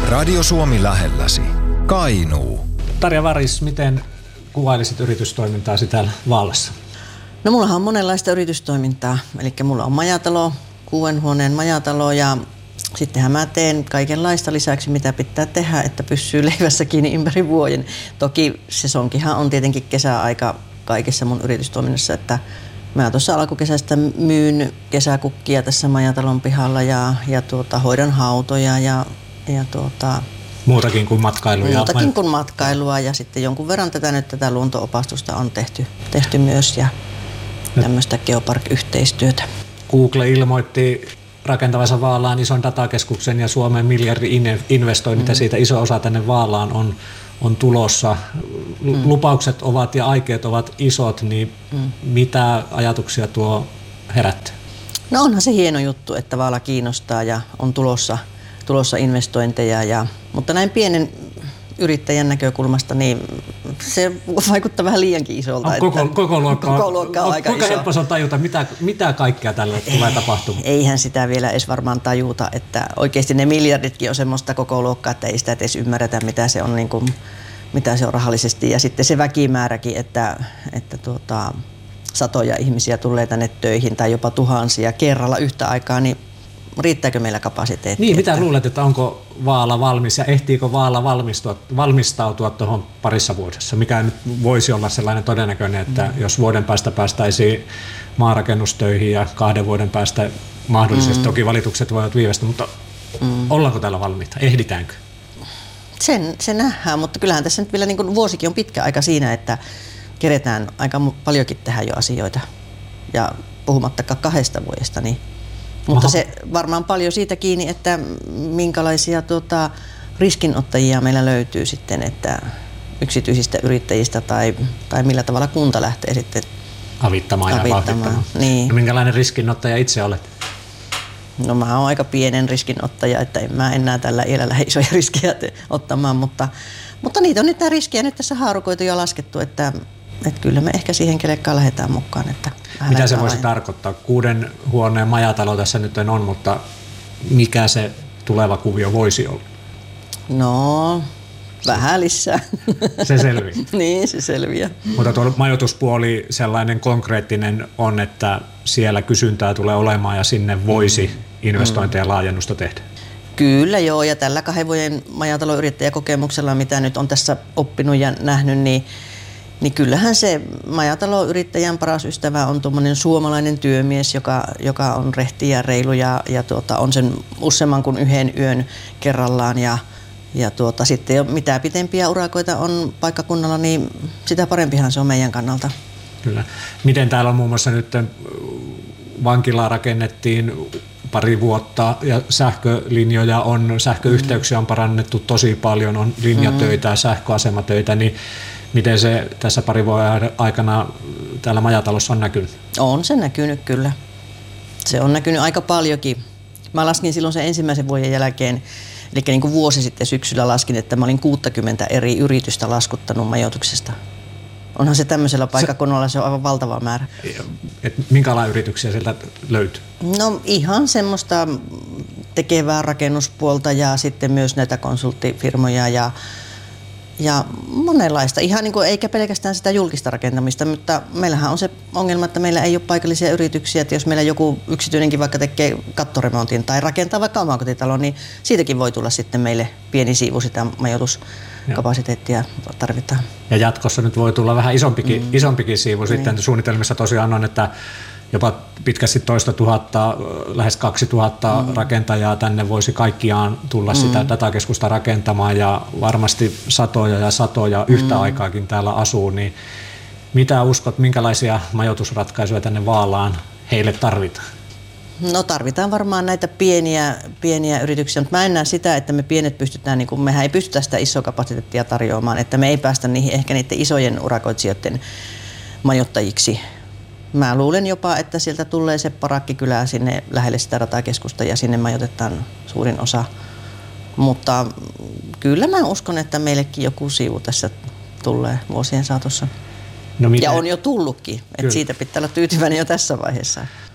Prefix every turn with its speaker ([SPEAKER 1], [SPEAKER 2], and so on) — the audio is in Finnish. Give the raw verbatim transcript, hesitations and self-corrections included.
[SPEAKER 1] Radio Suomi lähelläsi. Kainuu.
[SPEAKER 2] Tarja Varis, miten kuvailisit yritystoimintaasi täällä Vaalassa?
[SPEAKER 3] No mullahan on monenlaista yritystoimintaa. Eli mulla on majatalo, kuuden huoneen majatalo ja sittenhän mä teen kaikenlaista lisäksi, mitä pitää tehdä, että pysyy leivässä kiinni ympäri vuoden. Toki sesonkihan on tietenkin kesäaika kaikessa mun yritystoiminnassa, että mä tuossa alkukesästä myyn kesäkukkia tässä majatalon pihalla ja, ja tuota, hoidan hautoja ja, ja tuota,
[SPEAKER 2] muutakin kuin matkailua.
[SPEAKER 3] Muutakin kuin matkailua ja sitten jonkun verran tätä nyt tätä luonto-opastusta on tehty, tehty myös ja tämmöistä geopark-yhteistyötä.
[SPEAKER 2] Google ilmoitti rakentavansa Vaalaan ison datakeskuksen ja Suomen miljardi-investoinnit mm. ja siitä iso osa tänne Vaalaan on, on tulossa. Mm. Lupaukset ovat ja aikeet ovat isot, niin mm. mitä ajatuksia tuo herättää?
[SPEAKER 3] No onhan se hieno juttu, että Vaala kiinnostaa ja on tulossa, tulossa investointeja, ja, mutta näin pienen yrittäjän näkökulmasta niin se vaikuttaa vähän liiankin isolta.
[SPEAKER 2] On koko,
[SPEAKER 3] että
[SPEAKER 2] koko luokka,
[SPEAKER 3] koko luokka on, on aika
[SPEAKER 2] kuinka
[SPEAKER 3] iso.
[SPEAKER 2] helppo se on tajuta, mitä, mitä kaikkea tälle tulee tapahtumaan?
[SPEAKER 3] Eihän sitä vielä edes varmaan tajuta, että oikeasti ne miljarditkin on semmoista koko luokkaa, että ei sitä edes ymmärretä, mitä se on, niin kuin, mitä se on rahallisesti. Ja sitten se väkimääräkin, että, että tuota, satoja ihmisiä tulee tänne töihin tai jopa tuhansia kerralla yhtä aikaa, niin riittääkö meillä kapasiteettia?
[SPEAKER 2] Niin, mitä luulet, että onko Vaala valmis ja ehtiikö Vaala valmistautua tuohon parissa vuodessa? Mikä nyt voisi olla sellainen todennäköinen, että mm. jos vuoden päästä päästäisiin maarakennustöihin ja kahden vuoden päästä mahdollisesti, mm. toki valitukset voivat viivästä, mutta mm. ollaanko täällä valmiita? Ehditäänkö?
[SPEAKER 3] Sen, se nähdään, mutta kyllähän tässä nyt vielä niin kuin vuosikin on pitkä aika siinä, että keretään aika paljonkin tehdä jo asioita ja puhumattakaan kahdesta vuodesta, niin mutta Aha. se varmaan paljon siitä kiinni, että minkälaisia tuota, riskinottajia meillä löytyy sitten, että yksityisistä yrittäjistä tai, tai millä tavalla kunta lähtee sitten
[SPEAKER 2] avittamaan ja vauhdittamaan.
[SPEAKER 3] Niin.
[SPEAKER 2] No, minkälainen riskinottaja itse olet?
[SPEAKER 3] No mä oon aika pienen riskinottaja, että en mä enää tällä iällä lähde isoja riskejä ottamaan, mutta, mutta niitä on nyt nämä riskejä nyt tässä haarukoitu ja laskettu, että että kyllä me ehkä siihen kelekkaan lähdetään mukaan. Että
[SPEAKER 2] mitä se voisi aina tarkoittaa? Kuuden huoneen majatalo tässä nyt on, mutta mikä se tuleva kuvio voisi olla?
[SPEAKER 3] No, vähän lisää.
[SPEAKER 2] Se selviää.
[SPEAKER 3] Niin, se selviää.
[SPEAKER 2] Mutta tuo majoituspuoli sellainen konkreettinen on, että siellä kysyntää tulee olemaan ja sinne voisi mm. investointeja ja laajennusta tehdä.
[SPEAKER 3] Kyllä joo, ja tällä kahden vuoden majataloyrittäjäkokemuksella, mitä nyt on tässä oppinut ja nähnyt, niin Niin kyllähän se majataloyrittäjän paras ystävä on tuommoinen suomalainen työmies, joka, joka on rehti ja reilu ja, ja tuota, on sen useamman kuin yhden yön kerrallaan. Ja, ja tuota, sitten jo mitä pitempiä urakoita on paikkakunnalla, niin sitä parempihan se on meidän kannalta.
[SPEAKER 2] Kyllä. Miten täällä on muun muassa nyt vankilaa rakennettiin pari vuotta ja sähkölinjoja on, sähköyhteyksiä on parannettu tosi paljon, on linjatöitä ja sähköasematöitä, niin miten se tässä pari vuoden aikana täällä majatalossa on näkynyt?
[SPEAKER 3] On se näkynyt kyllä. Se on näkynyt aika paljonkin. Mä laskin silloin sen ensimmäisen vuoden jälkeen, eli niin kuin vuosi sitten syksyllä laskin, että mä olin kuusikymmentä eri yritystä laskuttanut majoituksesta. Onhan se tämmöisellä paikkakunnalla, se on aivan valtava määrä.
[SPEAKER 2] Et minkälaisia yrityksiä sieltä löytyy?
[SPEAKER 3] No ihan semmoista tekevää rakennuspuolta ja sitten myös näitä konsulttifirmoja ja Ja monenlaista, ihan niin kuin, eikä pelkästään sitä julkista rakentamista, mutta meillähän on se ongelma, että meillä ei ole paikallisia yrityksiä, että jos meillä joku yksityinenkin vaikka tekee kattoremontin tai rakentaa vaikka omakotitalon, niin siitäkin voi tulla sitten meille pieni siivu sitä majoituskapasiteettia tarvitaan.
[SPEAKER 2] Ja jatkossa nyt voi tulla vähän isompikin, mm. isompikin siivu niin. Sitten suunnitelmissa tosiaan on, että jopa pitkästi toista tuhatta, lähes kaksi tuhatta mm. rakentajaa tänne voisi kaikkiaan tulla mm. sitä datakeskusta rakentamaan ja varmasti satoja ja satoja mm. yhtä aikaakin täällä asuu, niin mitä uskot, minkälaisia majoitusratkaisuja tänne Vaalaan heille tarvitaan?
[SPEAKER 3] No tarvitaan varmaan näitä pieniä, pieniä yrityksiä, mutta mä en näe sitä, että me pienet pystytään, niin kuin mehän ei pystytä sitä isoa kapasiteettia tarjoamaan, että me ei päästä niihin ehkä niiden isojen urakoitsijoiden majoittajiksi. Mä luulen jopa, että sieltä tulee se parakkikylää sinne lähelle sitä datakeskusta ja sinne majoitetaan suurin osa. Mutta kyllä mä uskon, että meillekin joku siivu tässä tulee vuosien saatossa. No ja on jo tullutkin, että siitä pitää olla tyytyväinen jo tässä vaiheessa.